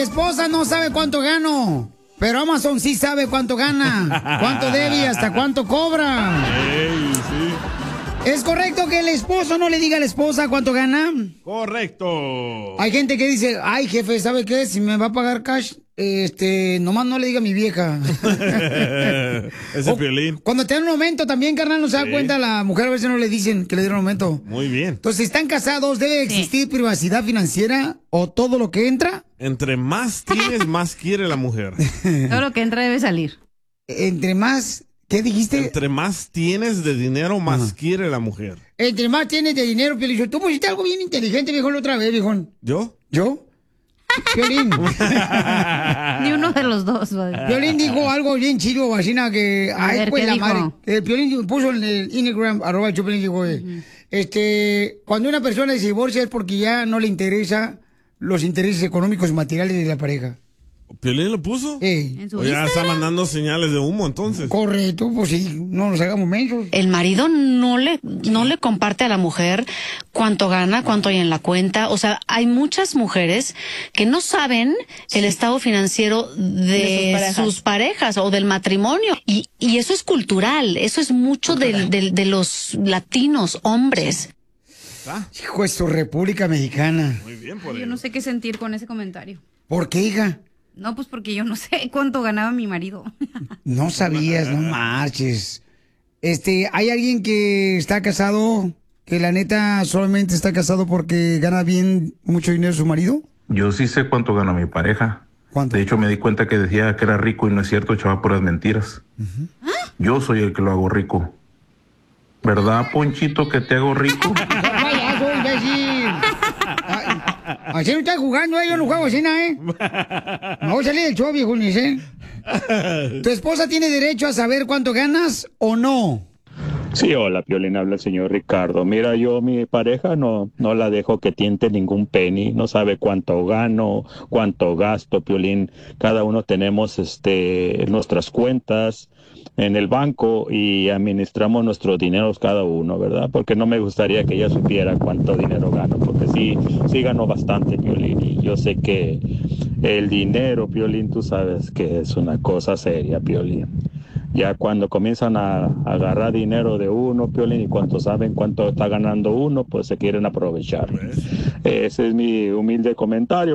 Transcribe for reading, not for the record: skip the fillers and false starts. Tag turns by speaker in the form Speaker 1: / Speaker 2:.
Speaker 1: esposa no sabe cuánto gano, pero Amazon sí sabe cuánto gana, cuánto debe y hasta cuánto cobra.
Speaker 2: Hey, sí.
Speaker 1: ¿Es correcto que el esposo no le diga a la esposa cuánto gana?
Speaker 2: Correcto.
Speaker 1: Hay gente que dice, ay, jefe, ¿sabe qué? Si me va a pagar cash, nomás no le diga a mi vieja.
Speaker 2: Ese Piolín.
Speaker 1: Cuando te dan un aumento también, carnal, no se da cuenta la mujer, a veces no le dicen que le dieron un aumento.
Speaker 2: Muy bien.
Speaker 1: Entonces, si están casados, ¿debe existir privacidad financiera o todo lo que entra?
Speaker 2: Entre más tienes, más quiere la mujer.
Speaker 3: Todo lo que entra debe salir.
Speaker 1: Entre más... ¿Qué dijiste?
Speaker 2: Entre más tienes de dinero, más quiere la mujer.
Speaker 1: Entre más tienes de dinero, Piolín. Tú pusiste algo bien inteligente, viejón, la otra vez, viejón.
Speaker 2: ¿Yo?
Speaker 1: ¿Yo? Piolín.
Speaker 3: Ni uno de los dos.
Speaker 1: Piolín dijo algo bien chido, vecina, que... Ay,
Speaker 3: ver,
Speaker 1: pues
Speaker 3: ¿qué
Speaker 1: la
Speaker 3: dijo?
Speaker 1: madre. Piolín puso en el Instagram, @Piolín, dijo, cuando una persona se divorcia es porque ya no le interesa los intereses económicos y materiales de la pareja.
Speaker 2: ¿Piolín lo puso?
Speaker 1: En
Speaker 3: su
Speaker 2: O ya está
Speaker 3: Instagram.
Speaker 2: mandando señales de humo, entonces.
Speaker 1: Correcto, pues sí, no nos hagamos mensos.
Speaker 4: El marido no le comparte a la mujer cuánto gana, cuánto hay en la cuenta. O sea, hay muchas mujeres que no saben el estado financiero de sus parejas o del matrimonio. Y eso es cultural, eso es mucho de los latinos, hombres.
Speaker 1: Hijo de su República Mexicana.
Speaker 2: Muy bien por
Speaker 3: Yo
Speaker 2: ello.
Speaker 3: no sé qué sentir con ese comentario.
Speaker 1: ¿Por qué, hija?
Speaker 3: No, pues porque yo no sé cuánto ganaba mi marido.
Speaker 1: No sabías, no marches. ¿Hay alguien que está casado, que la neta solamente está casado porque gana bien mucho dinero su marido?
Speaker 5: Yo sí sé cuánto gana mi pareja.
Speaker 1: ¿Cuánto?
Speaker 5: De hecho, me di cuenta que decía que era rico y no es cierto, echaba puras mentiras. Yo soy el que lo hago rico. ¿Verdad, Ponchito, que te hago rico?
Speaker 1: ¡Vaya, soy imbécil! Así no estás jugando, yo no juego así, ¿eh? Me voy a salir del show, viejo, ni sé. ¿Tu esposa tiene derecho a saber cuánto ganas o no?
Speaker 6: Sí, hola, Piolín, habla el señor Ricardo. Mira, yo mi pareja no la dejo que tiente ningún penny, no sabe cuánto gano, cuánto gasto, Piolín. Cada uno tenemos nuestras cuentas en el banco y administramos nuestros dineros cada uno, ¿verdad? Porque no me gustaría que ella supiera cuánto dinero gano, porque sí gano bastante, Piolín, y yo sé que el dinero, Piolín, tú sabes que es una cosa seria, Piolín. Ya cuando comienzan a agarrar dinero de uno, Piolín, y cuando saben cuánto está ganando uno, pues se quieren aprovechar. Ese es mi humilde comentario.